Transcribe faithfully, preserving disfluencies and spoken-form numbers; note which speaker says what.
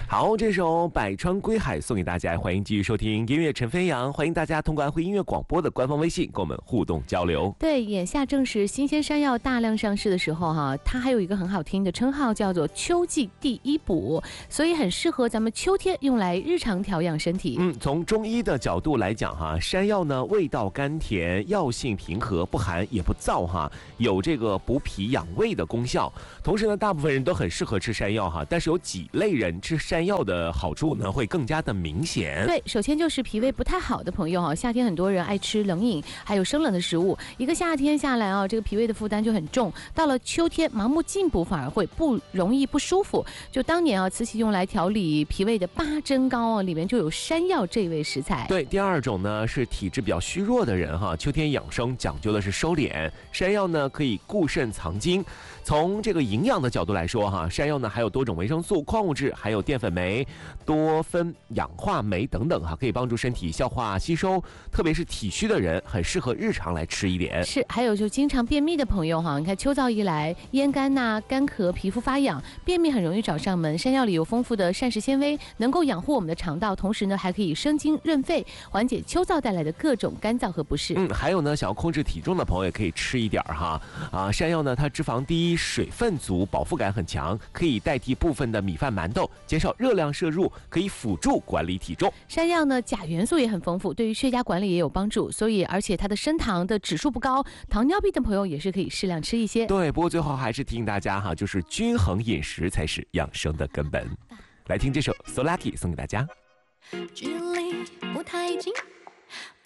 Speaker 1: 好，这首《百川归海》送给大家，欢迎继续收听音乐陈飞扬，欢迎大家通过安徽音乐广播的官方微信跟我们互动交流。
Speaker 2: 对，眼下正是新鲜山药大量上市的时候哈，它还有一个很好听的称号叫做秋季第一补，所以很适合咱们秋天用来日常调养身体。
Speaker 1: 嗯，从中医的角度来讲哈，山药呢味道甘甜，药性平和，不寒也不燥哈，有这个补脾养胃的功效。同时呢，大部分人都很适合吃山药哈，但是有几类人吃山药的好处呢会更加的明显。
Speaker 2: 对，首先就是脾胃不太好的朋友哈，夏天很多人爱吃冷饮，还有生冷的食物，一个夏天下来啊，这个脾胃的负担就很重。到了秋天，盲目进补反而会不容易不舒服。就当年啊，慈禧用来调理脾胃的八珍膏啊，里面就有山药这味食材。
Speaker 1: 对，第二种呢是体质比较虚弱的人哈，秋天养生讲究的是收敛，山药呢可以固肾藏精。从这个营养的角度来说哈，山药呢还有多种维生素、矿物质，还有淀粉酶、多酚氧化酶等等哈，可以帮助身体消化吸收，特别是体虚的人很适合日常来吃一点。
Speaker 2: 是，还有就经常便秘的朋友哈，你看秋燥一来，咽干呐、干咳、皮肤发痒，便秘很容易找上门。山药里有丰富的膳食纤维，能够养护我们的肠道，同时呢还可以生津润肺，缓解秋燥带来的各种干燥和不适。
Speaker 1: 嗯，还有呢，想要控制体重的朋友也可以吃一点哈。啊，山药呢它脂肪低，水分足，饱腹感很强，可以代替部分的米饭馒头，减少热量摄入，可以辅助管理体重。
Speaker 2: 山药呢钾元素也很丰富，对于血压管理也有帮助，所以而且它的升糖的指数不高，糖尿病的朋友也是可以适量吃一些。
Speaker 1: 对，不过最后还是提醒大家哈，就是均衡饮食才是养生的根本。来听这首 So Lucky 送给大家。
Speaker 3: 距离不太近，